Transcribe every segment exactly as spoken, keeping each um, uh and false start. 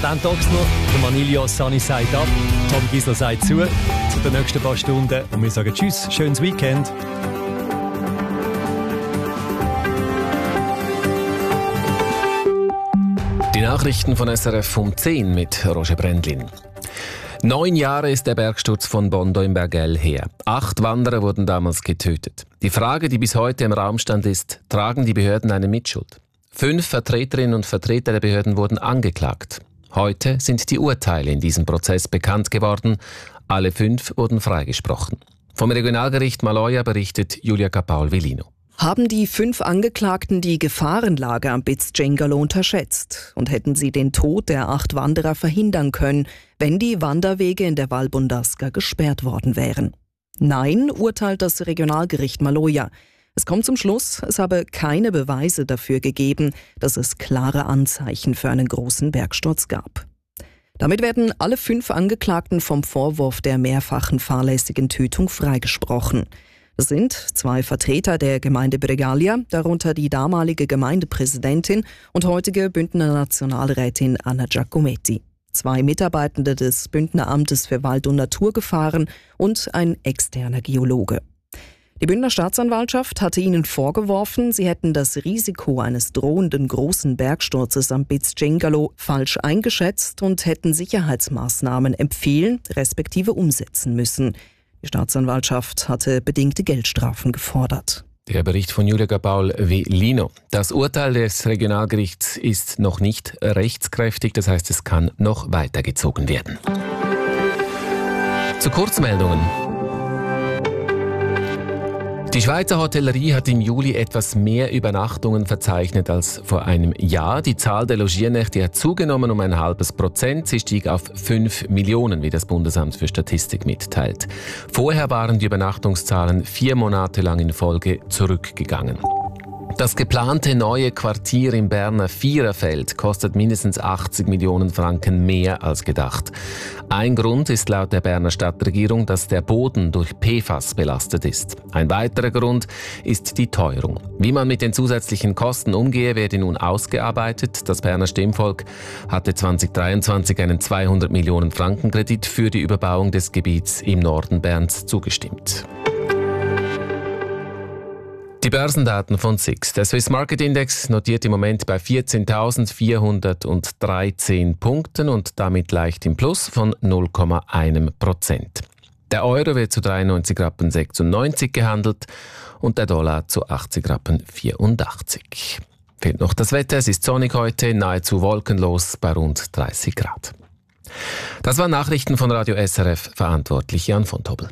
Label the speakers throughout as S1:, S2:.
S1: Dann tags noch der Manilio Sunny Side Up. Tom Gisler sagt zu, zu den nächsten paar Stunden. Und wir sagen Tschüss, schönes Weekend.
S2: Die Nachrichten von S R F um zehn mit Roger Brendlin. Neun Jahre ist der Bergsturz von Bondo im Bergell her. Acht Wanderer wurden damals getötet. Die Frage, die bis heute im Raum stand, ist, tragen die Behörden eine Mitschuld? Fünf Vertreterinnen und Vertreter der Behörden wurden angeklagt. Heute sind die Urteile in diesem Prozess bekannt geworden. Alle fünf wurden freigesprochen. Vom Regionalgericht Maloja berichtet Julia Capaul-Velino.
S3: Haben die fünf Angeklagten die Gefahrenlage am Bitsjengalo unterschätzt und hätten sie den Tod der acht Wanderer verhindern können, wenn die Wanderwege in der Val Bundasca gesperrt worden wären? Nein, urteilt das Regionalgericht Maloja. Es kommt zum Schluss, es habe keine Beweise dafür gegeben, dass es klare Anzeichen für einen großen Bergsturz gab. Damit werden alle fünf Angeklagten vom Vorwurf der mehrfachen fahrlässigen Tötung freigesprochen. Es sind zwei Vertreter der Gemeinde Bregaglia, darunter die damalige Gemeindepräsidentin und heutige Bündner Nationalrätin Anna Giacometti. Zwei Mitarbeitende des Bündner Amtes für Wald- und Naturgefahren und ein externer Geologe. Die Bündner Staatsanwaltschaft hatte ihnen vorgeworfen, sie hätten das Risiko eines drohenden großen Bergsturzes am Bitsjengalo falsch eingeschätzt und hätten Sicherheitsmaßnahmen empfehlen, respektive umsetzen müssen. Die Staatsanwaltschaft hatte bedingte Geldstrafen gefordert.
S2: Der Bericht von Julia Capaul-Velino. Das Urteil des Regionalgerichts ist noch nicht rechtskräftig, das heißt, es kann noch weitergezogen werden. Zu Kurzmeldungen. Die Schweizer Hotellerie hat im Juli etwas mehr Übernachtungen verzeichnet als vor einem Jahr. Die Zahl der Logiernächte hat zugenommen um ein halbes Prozent. Sie stieg auf fünf Millionen, wie das Bundesamt für Statistik mitteilt. Vorher waren die Übernachtungszahlen vier Monate lang in Folge zurückgegangen. Das geplante neue Quartier im Berner Viererfeld kostet mindestens achtzig Millionen Franken mehr als gedacht. Ein Grund ist laut der Berner Stadtregierung, dass der Boden durch P F A S belastet ist. Ein weiterer Grund ist die Teuerung. Wie man mit den zusätzlichen Kosten umgehe, werde nun ausgearbeitet. Das Berner Stimmvolk hatte zwanzig dreiundzwanzig einen zweihundert Millionen Franken Kredit für die Überbauung des Gebiets im Norden Berns zugestimmt. Die Börsendaten von S I X. Der Swiss Market Index notiert im Moment bei vierzehntausendvierhundertdreizehn Punkten und damit leicht im Plus von null Komma eins Prozent. Der Euro wird zu dreiundneunzig Rappen sechsundneunzig gehandelt und der Dollar zu achtzig Rappen vierundachtzig. Fehlt noch das Wetter, es ist sonnig heute, nahezu wolkenlos bei rund dreißig Grad. Das waren Nachrichten von Radio S R F, verantwortlich Jan von Tobel.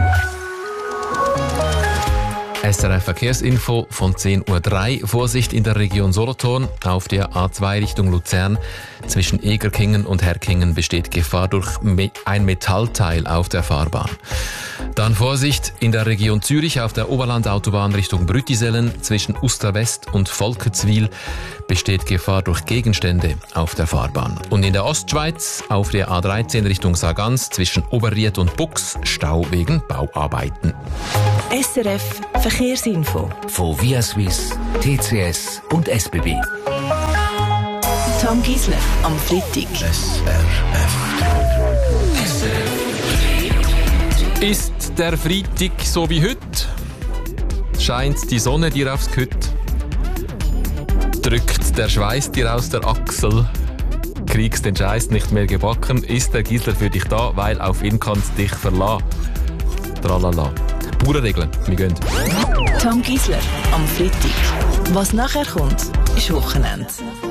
S4: S R F Verkehrsinfo von zehn Uhr drei. Vorsicht in der Region Solothurn. Auf der A zwei Richtung Luzern. Zwischen Egerkingen und Herkingen besteht Gefahr durch Me- ein Metallteil auf der Fahrbahn. Dann Vorsicht in der Region Zürich auf der Oberlandautobahn Richtung Brüttisellen. Zwischen Usterwest und Volketswil besteht Gefahr durch Gegenstände auf der Fahrbahn. Und in der Ostschweiz auf der A dreizehn Richtung Sargans zwischen Oberried und Bux Stau wegen Bauarbeiten.
S5: S R F Verkehrsinfo
S6: von Via Swiss, T C S und S B B.
S5: Tom Gisler am Freitag.
S6: S R F. S R F.
S4: Ist der Freitag so wie heute? Scheint die Sonne dir aufs Gehütt? Drückt der Schweiß dir aus der Achsel? Kriegst den Scheiß nicht mehr gebacken? Ist der Gisler für dich da, weil auf ihn kannst dich verlassen? Tralala. Bauernregeln, wir gehen.
S5: Tom Gisler am Freitag. Was nachher kommt, ist Wochenende.